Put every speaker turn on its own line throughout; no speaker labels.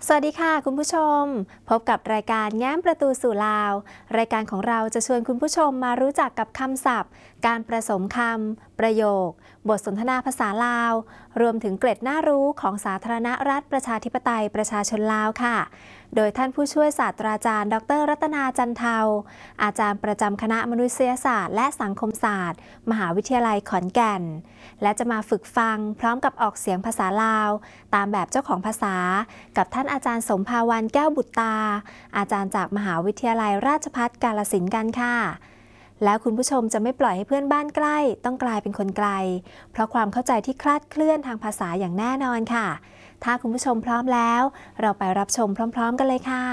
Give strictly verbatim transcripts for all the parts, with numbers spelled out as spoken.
สวัสดีค่ะคุณผู้ชมพบกับรายการแง้มประตูสู่ลาวรายการของเราจะชวนคุณผู้ชมมารู้จักกับคำศัพท์การผสมคำประโยคบทสนทนาภาษาลาวรวมถึงเกร็ดน่ารู้ของสาธารณรัฐประชาธิปไตยประชาชนลาวค่ะโดยท่านผู้ช่วยศาสตราจารย์ดรรัตนาจันเทาอาจารย์ประจำคณะมนุษยศาสตร์และสังคมศาสตร์มหาวิทยาลัยขอนแก่นและจะมาฝึกฟังพร้อมกับออกเสียงภาษาลาวตามแบบเจ้าของภาษากับท่านอาจารย์สมภาวันแก้วบุตรตาอาจารย์จากมหาวิทยาลัยราชภัฏกาฬสินธุ์กันค่ะแล้วคุณผู้ชมจะไม่ปล่อยให้เพื่อนบ้านใกล้ต้องกลายเป็นคนไกลเพราะความเข้าใจที่คลาดเคลื่อนทางภาษาอย่างแน่นอนค่ะถ้าคุณผู้ชมพร้อมแล้วเราไปรับชมพร้อมๆกันเลยค่ะ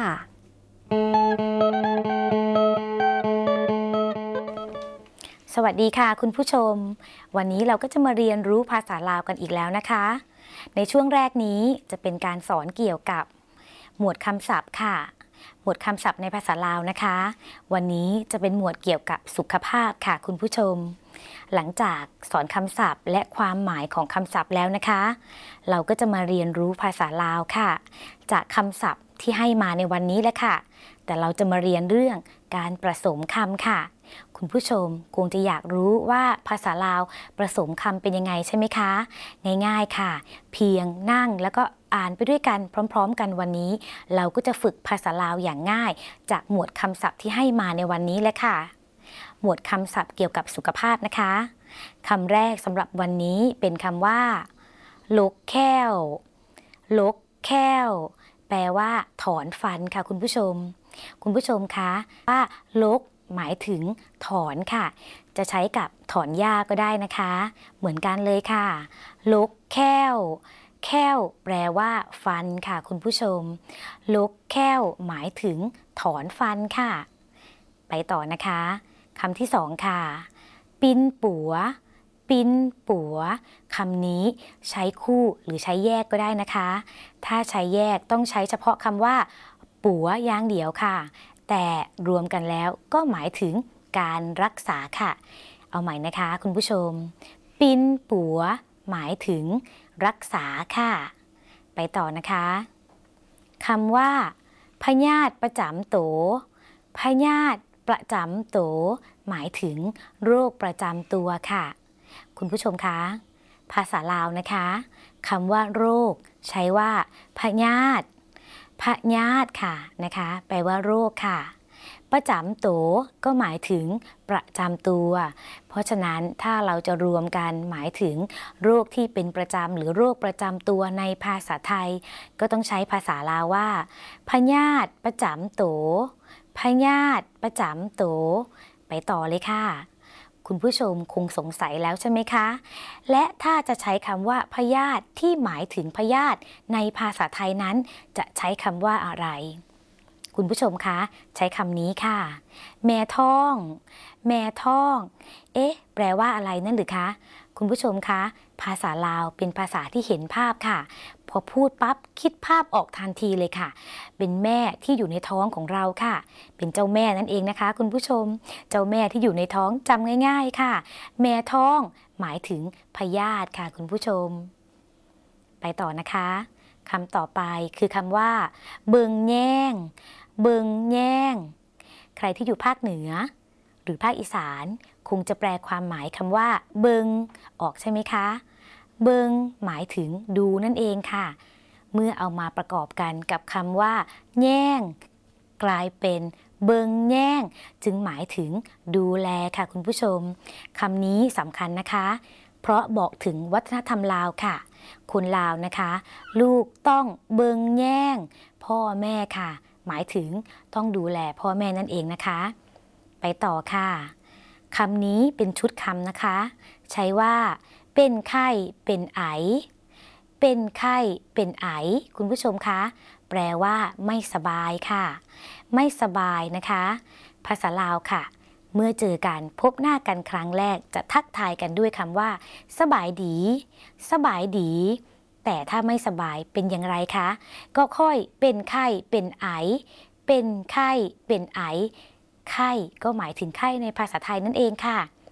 สวัสดีค่ะคุณผู้ชมวันนี้เราก็จะมาเรียนรู้ภาษาลาวกันอีกแล้วนะคะในช่วงแรกนี้จะเป็นการสอนเกี่ยวกับหมวดคำศัพท์ค่ะหมวดคำศัพท์ในภาษาลาวนะคะวันนี้จะเป็นหมวดเกี่ยวกับสุขภาพค่ะคุณผู้ชมหลังจากสอนคำศัพท์และความหมายของคำศัพท์แล้วนะคะเราก็จะมาเรียนรู้ภาษาลาวค่ะจากคำศัพท์ที่ให้มาในวันนี้แหละค่ะแต่เราจะมาเรียนเรื่องการผสมคำค่ะคุณผู้ชมคงจะอยากรู้ว่าภาษาลาวผสมคำเป็นยังไงใช่ไหมคะง่ายๆค่ะเพียงนั่งแล้วก็อ่านไปด้วยกันพร้อมๆกันวันนี้เราก็จะฝึกภาษาลาวอย่างง่ายจากหมวดคำศัพท์ที่ให้มาในวันนี้เลยค่ะหมวดคำศัพท์เกี่ยวกับสุขภาพนะคะคำแรกสำหรับวันนี้เป็นคำว่าลกแค้วลกแค้วแปลว่าถอนฟันค่ะคุณผู้ชมคุณผู้ชมคะว่าลกหมายถึงถอนค่ะจะใช้กับถอนหญ้าก็ได้นะคะเหมือนกันเลยค่ะลกแค้วแค้วแปลว่าฟันค่ะคุณผู้ชมลกแค้วหมายถึงถอนฟันค่ะไปต่อนะคะคำที่สองค่ะปิ้นปัวปิ้นปัวคำนี้ใช้คู่หรือใช้แยกก็ได้นะคะถ้าใช้แยกต้องใช้เฉพาะคำว่าปัวอย่างเดียวค่ะแต่รวมกันแล้วก็หมายถึงการรักษาค่ะเอาใหม่นะคะคุณผู้ชมปิ้นปัวหมายถึงรักษาค่ะไปต่อนะคะคำว่าพยาธิประจำตัวพยาธิประจำตัวหมายถึงโรคประจำตัวค่ะคุณผู้ชมคะภาษาลาวนะคะคำว่าโรคใช้ว่าพยาธิพยาธิค่ะนะคะแปลว่าโรคค่ะประจำตัวก็หมายถึงประจำตัวเพราะฉะนั้นถ้าเราจะรวมกันหมายถึงโรคที่เป็นประจำหรือโรคประจำตัวในภาษาไทยก็ต้องใช้ภาษาลาวว่าพยาธิประจำตัวพยาธิประจำตัวไปต่อเลยค่ะคุณผู้ชมคงสงสัยแล้วใช่ไหมคะและถ้าจะใช้คำว่าพยาธิที่หมายถึงพยาธิในภาษาไทยนั้นจะใช้คำว่าอะไรคุณผู้ชมคะใช้คำนี้ค่ะแม่ท้องแม่ท้องเอ๊ะแปลว่าอะไรนั่นหรือคะคุณผู้ชมคะภาษาลาวเป็นภาษาที่เห็นภาพค่ะพอพูดปั๊บคิดภาพออกทันทีเลยค่ะเป็นแม่ที่อยู่ในท้องของเราค่ะเป็นเจ้าแม่นั่นเองนะคะคุณผู้ชมเจ้าแม่ที่อยู่ในท้องจำง่ายๆค่ะแม่ท้องหมายถึงพยาธิค่ะคุณผู้ชมไปต่อนะคะคำต่อไปคือคำว่าเบิงแย่งเบิงแย่งใครที่อยู่ภาคเหนือหรือภาคอีสานคงจะแปลความหมายคำว่าเบิงออกใช่ไหมคะเบิงหมายถึงดูนั่นเองค่ะเมื่อเอามาประกอบกันกับคำว่าแย่งกลายเป็นเบิงแย่งจึงหมายถึงดูแลค่ะคุณผู้ชมคำนี้สำคัญนะคะเพราะบอกถึงวัฒนธรรมลาวค่ะคนลาวนะคะลูกต้องเบิงแย่งพ่อแม่ค่ะหมายถึงต้องดูแลพ่อแม่นั่นเองนะคะไปต่อค่ะคำนี้เป็นชุดคำนะคะใช้ว่าเป็นไข้เป็นไอเป็นไข้เป็นไอคุณผู้ชมคะแปลว่าไม่สบายค่ะไม่สบายนะคะภาษาลาวค่ะเมื่อเจอกันพบหน้ากันครั้งแรกจะทักทายกันด้วยคำว่าสบายดีสบายดีแต่ถ้าไม่สบายเป็นอย่างไรคะก็ค่อยเป็นไข้เป็นไอเป็นไข้เป็นไอไข้ก็หมายถึงไข้ในภาษาไทยนั่นเองค่ะ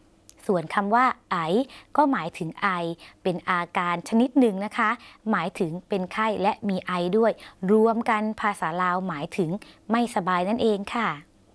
ส่วนคำว่าไอก็หมายถึงไอเป็นอาการชนิดหนึ่งนะคะหมายถึงเป็นไข้และมีไอด้วยรวมกันภาษาลาวหมายถึงไม่สบายนั่นเองค่ะ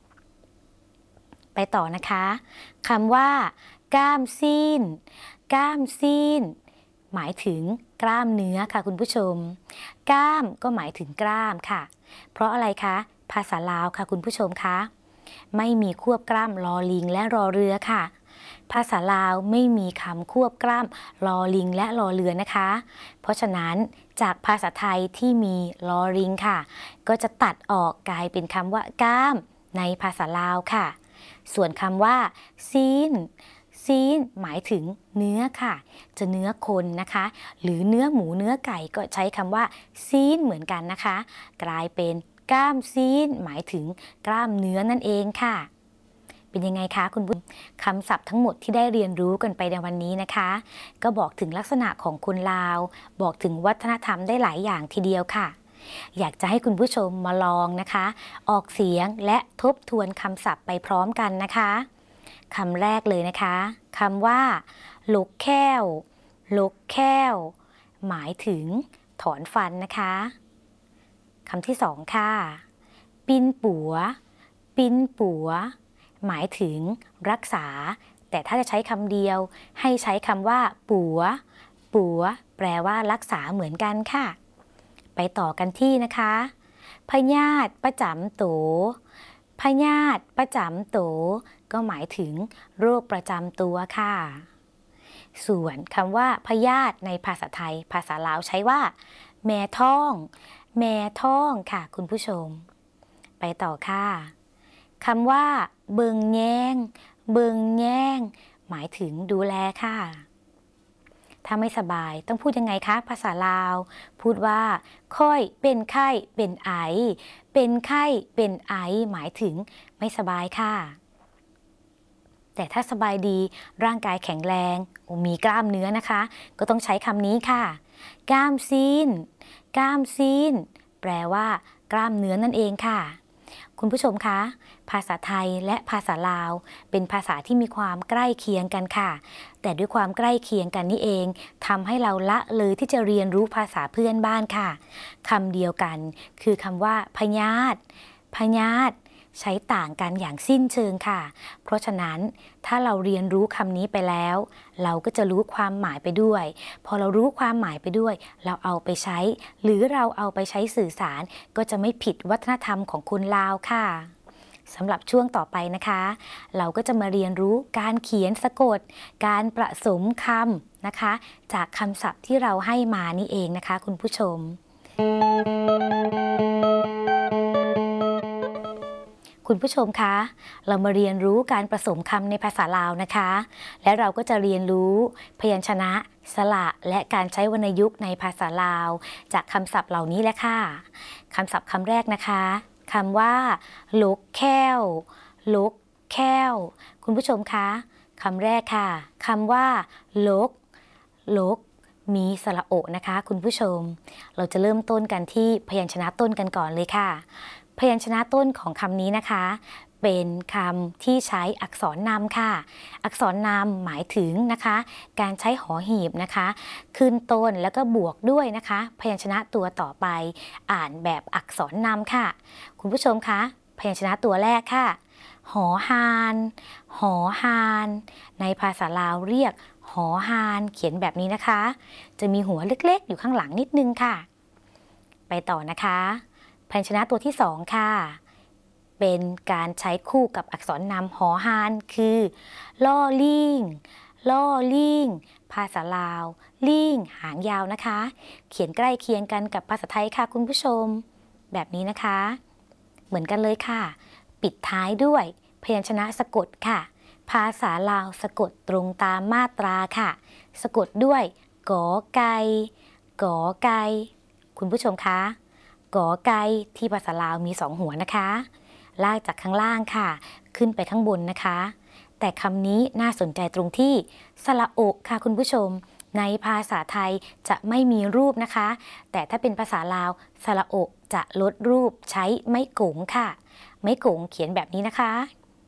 ไปต่อนะคะคำว่ากล้ามซีนกล้ามซีนหมายถึงกล้ามเนื้อค่ะคุณผู้ชมกล้ามก็หมายถึงกล้ามค่ะเพราะอะไรคะภาษาลาวค่ะคุณผู้ชมคะไม่มีควบกล้ำลอลิงและรอเรือค่ะภาษาลาวไม่มีคำควบกล้ำลอลิงและรอเรือนะคะเพราะฉะนั้นจากภาษาไทยที่มีลอลิงค่ะก็จะตัดออกกลายเป็นคำว่ากล้ามในภาษาลาวค่ะส่วนคำว่าซีนซีนหมายถึงเนื้อค่ะจะเนื้อคนนะคะหรือเนื้อหมูเนื้อไก่ก็ใช้คำว่าซีนเหมือนกันนะคะกลายเป็นกล้ามซีนหมายถึงกล้ามเนื้อนั่นเองค่ะเป็นยังไงคะคุณผู้ชมคำศัพท์ทั้งหมดที่ได้เรียนรู้กันไปในวันนี้นะคะก็บอกถึงลักษณะของคนลาวบอกถึงวัฒนธรรมได้หลายอย่างทีเดียวค่ะอยากจะให้คุณผู้ชมมาลองนะคะออกเสียงและทบทวนคำศัพท์ไปพร้อมกันนะคะคำแรกเลยนะคะคำว่าลกแค้วลกแค้วหมายถึงถอนฟันนะคะคำที่สองค่ะปินปัวปินปัวหมายถึงรักษาแต่ถ้าจะใช้คำเดียวให้ใช้คำว่าปัวปัวแปลว่ารักษาเหมือนกันค่ะไปต่อกันที่นะคะพยาธิประจำโตพยาธิประจำโตก็หมายถึงโรคประจำตัวค่ะส่วนคำว่าพยาธิในภาษาไทยภาษาลาวใช้ว่าแม่ท้องแม่ท้องค่ะคุณผู้ชมไปต่อค่ะคำว่าเบิงแยงเบิงแยงหมายถึงดูแลค่ะถ้าไม่สบายต้องพูดยังไงคะภาษาลาวพูดว่าค่อยเป็นไข้เป็นไอเป็นไข้เป็นไอหมายถึงไม่สบายค่ะแต่ถ้าสบายดีร่างกายแข็งแรงมีกล้ามเนื้อนะคะก็ต้องใช้คำนี้ค่ะกล้ามซีนกล้ามซีนแปลว่ากล้ามเนื้อนั่นเองค่ะคุณผู้ชมคะภาษาไทยและภาษาลาวเป็นภาษาที่มีความใกล้เคียงกันค่ะแต่ด้วยความใกล้เคียงกันนี่เองทำให้เราละเลยที่จะเรียนรู้ภาษาเพื่อนบ้านค่ะคำเดียวกันคือคำว่าพยาธิพยาธิใช้ต่างกันอย่างสิ้นเชิงค่ะเพราะฉะนั้นถ้าเราเรียนรู้คำนี้ไปแล้วเราก็จะรู้ความหมายไปด้วยพอเรารู้ความหมายไปด้วยเราเอาไปใช้หรือเราเอาไปใช้สื่อสารก็จะไม่ผิดวัฒนธรรมของคนลาวค่ะสำหรับช่วงต่อไปนะคะเราก็จะมาเรียนรู้การเขียนสะกดการประสมคำนะคะจากคำศัพท์ที่เราให้มานี่เองนะคะคุณผู้ชมคุณผู้ชมคะเรามาเรียนรู้การผสมคำในภาษาลาวนะคะและเราก็จะเรียนรู้พยัญชนะสระและการใช้วรรณยุกต์ในภาษาลาวจากคำศัพท์เหล่านี้แหละค่ะคำศัพท์คำแรกนะคะคำว่าลกแค้วลกแค้วคุณผู้ชมคะคำแรกค่ะคำว่าลกลกมีสระโอนะคะคุณผู้ชมเราจะเริ่มต้นกันที่พยัญชนะต้นกันก่อนเลยค่ะพยัญชนะต้นของคำนี้นะคะเป็นคำที่ใช้อักษรนำค่ะอักษรนำหมายถึงนะคะการใช้หอหีบนะคะขึ้นต้นแล้วก็บวกด้วยนะคะพยัญชนะตัวต่อไปอ่านแบบอักษรนำค่ะคุณผู้ชมคะพยัญชนะตัวแรกค่ะหอฮานหอฮานในภาษาลาวเรียกหอฮานเขียนแบบนี้นะคะจะมีหัวเล็กๆอยู่ข้างหลังนิดนึงค่ะไปต่อนะคะพยัญชนะตัวที่สองค่ะเป็นการใช้คู่กับอักษรนำหอฮานคือล่อลิงล่อลิงภาษาลาวลิงหางยาวนะคะเขียนใกล้เคียงกันกับภาษาไทยค่ะคุณผู้ชมแบบนี้นะคะเหมือนกันเลยค่ะปิดท้ายด้วยพยัญชนะสะกดค่ะภาษาลาวสะกดตรงตามมาตราค่ะสะกดด้วยกอไก่กอไก่คุณผู้ชมคะกอไก่ที่ภาษาลาวมีสองหัวนะคะลากจากข้างล่างค่ะขึ้นไปข้างบนนะคะแต่คำนี้น่าสนใจตรงที่สระโอกค่ะคุณผู้ชมในภาษาไทยจะไม่มีรูปนะคะแต่ถ้าเป็นภาษาลาวสระโอกจะลดรูปใช้ไม้กงค่ะไม้กงเขียนแบบนี้นะคะ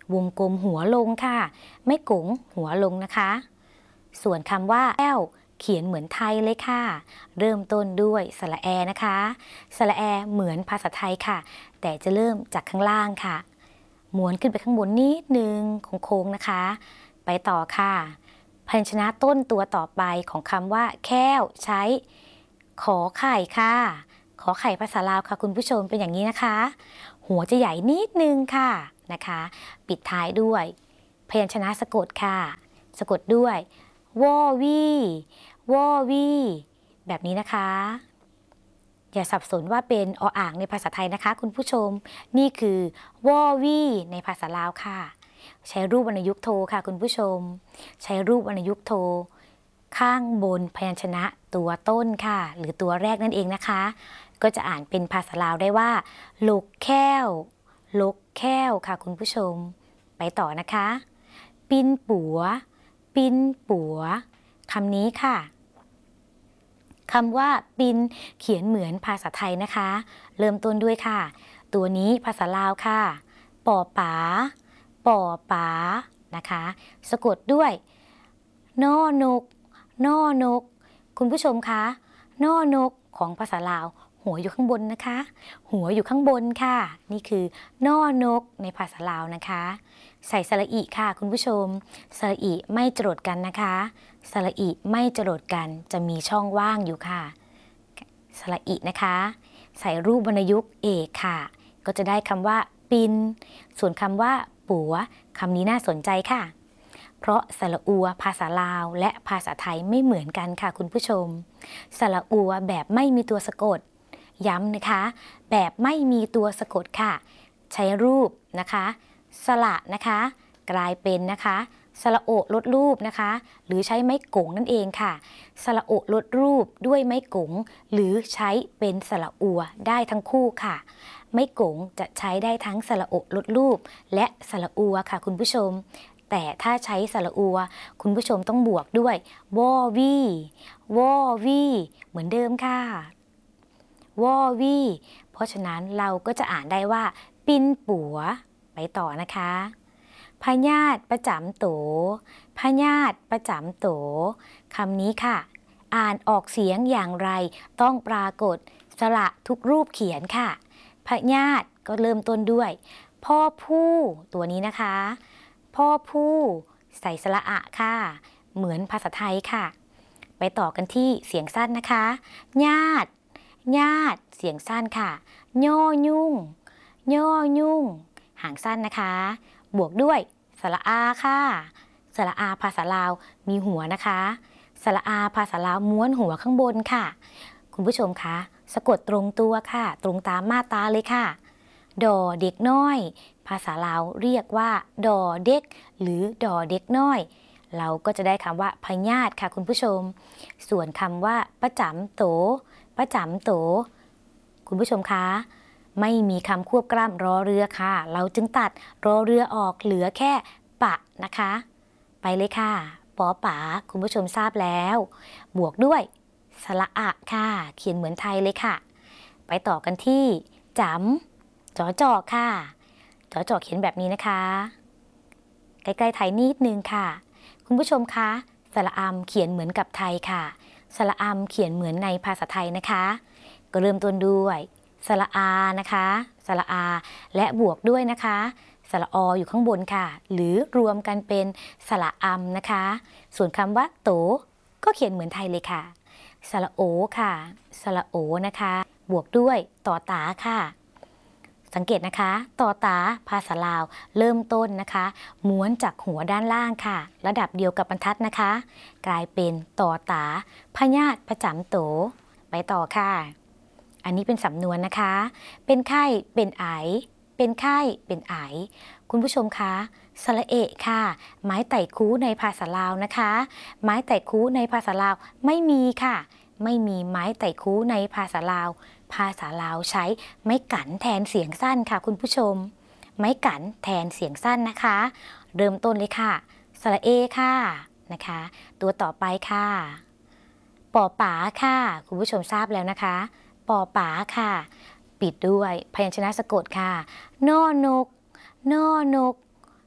วงกลมหัวลงค่ะไม่กงหัวลงนะคะส่วนคำว่าแก้วเขียนเหมือนไทยเลยค่ะเริ่มต้นด้วยสระแอนะคะสระแอเหมือนภาษาไทยค่ะแต่จะเริ่มจากข้างล่างค่ะม้วนขึ้นไปข้างบนนิดนึงโค้งๆนะคะไปต่อค่ะพยัญชนะต้นตัวต่อไปของคำว่าแก้วใช้ขอไข่ค่ะขอไข่ภาษาลาวค่ะคุณผู้ชมเป็นอย่างนี้นะคะหัวจะใหญ่นิดนึงค่ะนะคะปิดท้ายด้วยพยัญชนะสะกดค่ะสะกดด้วยวอวีวอวีแบบนี้นะคะอย่าสับสนว่าเป็นออ่างในภาษาไทยนะคะคุณผู้ชมนี่คือวอวีในภาษาลาวค่ะใช้รูปวรรณยุกต์โทค่ะคุณผู้ชมใช้รูปวรรณยุกต์โทข้างบนพยัญชนะตัวต้นค่ะหรือตัวแรกนั่นเองนะคะก็จะอ่านเป็นภาษาลาวได้ว่าลกแค้วลกแค้วค่ะคุณผู้ชมไปต่อนะคะปินปัวปินปัวคำนี้ค่ะคำว่าปินเขียนเหมือนภาษาไทยนะคะเริ่มต้นด้วยค่ะตัวนี้ภาษาลาวค่ะปอป๋าปอป๋านะคะสะกดด้วยนอนกนอนกคุณผู้ชมคะนอนกของภาษาลาวหัวอยู่ข้างบนนะคะหัวอยู่ข้างบนค่ะนี่คือนอนกในภาษาลาวนะคะใส่สระอิค่ะคุณผู้ชมสระอิไม่จรดกันนะคะสระอิไม่จรดกันจะมีช่องว่างอยู่ค่ะสระอินะคะใส่รูปวรรณยุกต์เอกค่ะก็จะได้คำว่าปินส่วนคำว่าปัวคำนี้น่าสนใจค่ะเพราะสระอัวภาษาลาวและภาษาไทยไม่เหมือนกันค่ะคุณผู้ชมสระอัวแบบไม่มีตัวสะกดย้ำนะคะแบบไม่มีตัวสะกดค่ะใช้รูปนะคะสระนะคะกลายเป็นนะคะสระโอลดรูปนะคะหรือใช้ไม้กงนั่นเองค่ะสระโอลดรูปด้วยไม้กงหรือใช้เป็นสระอัวได้ทั้งคู่ค่ะไม้กงจะใช้ได้ทั้งสระโอลดรูปและสระอัวค่ะคุณผู้ชมแต่ถ้าใช้สระอัวคุณผู้ชมต้องบวกด้วยวอวีวอวีเหมือนเดิมค่ะวอวีเพราะฉะนั้นเราก็จะอ่านได้ว่าปินปัวไปต่อนะคะพญาติประจำโตพญาติประจำโตคำนี้ค่ะอ่านออกเสียงอย่างไรต้องปรากฏสระทุกรูปเขียนค่ะพญาติก็เริ่มต้นด้วยพ่อผู้ตัวนี้นะคะพ่อผู้ใส่สระอะค่ะเหมือนภาษาไทยค่ะไปต่อกันที่เสียงสั้นนะคะญาติญาติเสียงสั้นค่ะย่อยุ่งย่อยุ่งหางสั้นนะคะบวกด้วยสระอาค่ะสระอาภาษาลาวมีหัวนะคะสระอาภาษาลาวม้วนหัวข้างบนค่ะคุณผู้ชมคะสะกดตรงตัวค่ะตรงตามมาตราเลยค่ะดอเด็กน้อยภาษาลาวเรียกว่าดอเด็กหรือดอเด็กน้อยเราก็จะได้คำว่าพญาติค่ะคุณผู้ชมส่วนคำว่าประจำโตประจำโตคุณผู้ชมคะไม่มีคำควบกล้ำรอเรือค่ะเราจึงตัดรอเรือออกเหลือแค่ปะนะคะไปเลยค่ะปอป๋าคุณผู้ชมทราบแล้วบวกด้วยสระอะค่ะเขียนเหมือนไทยเลยค่ะไปต่อกันที่จำจอจอค่ะจอจอเขียนแบบนี้นะคะใกล้ๆไทยนิดนึงค่ะคุณผู้ชมคะสระอำเขียนเหมือนกับไทยค่ะสระอำเขียนเหมือนในภาษาไทยนะคะก็เริ่มต้นด้วยสระอานะคะสระอาและบวกด้วยนะคะสระออยู่ข้างบนค่ะหรือรวมกันเป็นสระอำนะคะส่วนคำว่าโตก็เขียนเหมือนไทยเลยค่ะสระโอค่ะสระโอนะคะบวกด้วยต่อตาค่ะสังเกตนะคะต่อตาภาษาลาวเริ่มต้นนะคะม้วนจากหัวด้านล่างค่ะระดับเดียวกับบรรทัดนะคะกลายเป็นต่อตาพญาติประจำโตไปต่อค่ะอันนี้เป็นสำนวนนะคะเป็นไข้เป็นไอเป็นไข้เป็นไอคุณผู้ชมคะสระเอะค่ะไม้ไต่คูในภาษาลาวนะคะไม้ไต่คูในภาษาลาวไม่มีค่ะไม่มีไม้ไต่คูในภาษาลาวภาษาลาวใช้ไม้กั่นแทนเสียงสั้นค่ะคุณผู้ชมไม้กั่นแทนเสียงสั้นนะคะเริ่มต้นเลยค่ะสระเอค่ะนะคะตัวต่อไปค่ะปอป๋าค่ะคุณผู้ชมทราบแล้วนะคะปอป๋าค่ะปิดด้วยพยัญชนะสะกดค่ะนอนกนอนก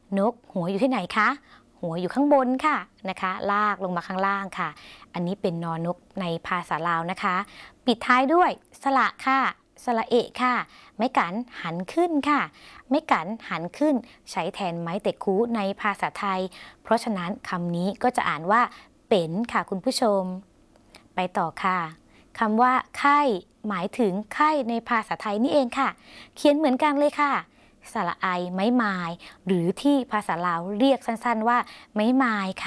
นกหัวอยู่ที่ไหนคะหัวอยู่ข้างบนค่ะนะคะลากลงมาข้างล่างค่ะอันนี้เป็นนอนกในภาษาลาวนะคะปิดท้ายด้วยสระค่ะสระเอะค่ะไม้กันหันขึ้นค่ะไม้กันหันขึ้นใช้แทนไม้เตะคูในภาษาไทยเพราะฉะนั้นคำนี้ก็จะอ่านว่าเป็นค่ะคุณผู้ชมไปต่อค่ะคำว่าไข้หมายถึงไข้ในภาษาไทยนี่เองค่ะเขียนเหมือนกันเลยค่ะสระไอไม้ไม้หรือที่ภาษาลาวเรียกสั้นๆว่าไม้ไม้ค่ะ